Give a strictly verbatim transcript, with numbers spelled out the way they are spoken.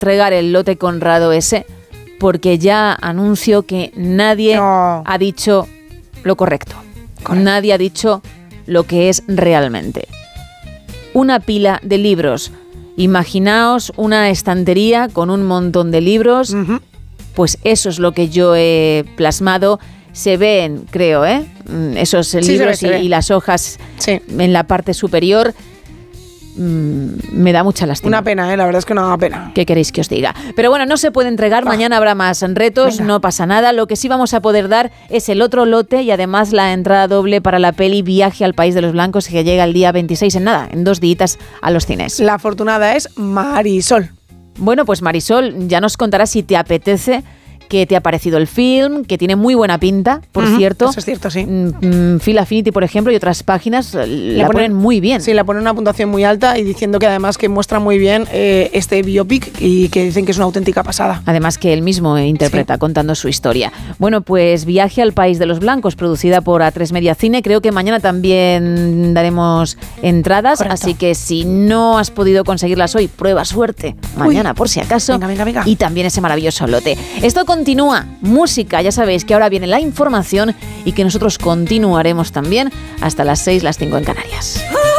entregar el lote Conrado ese porque ya anuncio que nadie No. ha dicho lo correcto. Correcto. Nadie ha dicho lo que es realmente. Una pila de libros. Imaginaos una estantería con un montón de libros. Uh-huh. Pues eso es lo que yo he plasmado. Se ven, creo, ¿eh? Esos Sí, libros se ve, se y, ve. y las hojas Sí. en la parte superior. Mm, me da mucha lástima. Una pena, ¿eh? La verdad es que una pena. ¿Qué queréis que os diga? Pero bueno, no se puede entregar, Ah. mañana habrá más retos, Venga. no pasa nada. Lo que sí vamos a poder dar es el otro lote y además la entrada doble para la peli Viaje al País de los Blancos, que llega el día veintiséis en nada, en dos días a los cines. La afortunada es Marisol. Bueno, pues Marisol, ya nos contarás si te apetece, qué te ha parecido el film, que tiene muy buena pinta, por Ujú, cierto. eso es cierto, sí. Mm, mm, Phil Affinity, por ejemplo, y otras páginas eh, la ponen muy bien. Sí, la ponen una puntuación muy alta y diciendo que además que muestra muy bien eh, este biopic y que dicen que es una auténtica pasada. Además que él mismo interpreta Sí. contando su historia. Bueno, pues Viaje al País de los Blancos, producida por A tres Media Cine. Creo que mañana también daremos entradas, Correcto. así que si no has podido conseguirlas hoy, prueba suerte mañana Uy. por si acaso. Venga, venga, venga. Y también ese maravilloso lote. Esto continúa. Música, ya sabéis que ahora viene la información y que nosotros continuaremos también hasta las seis, las cinco en Canarias.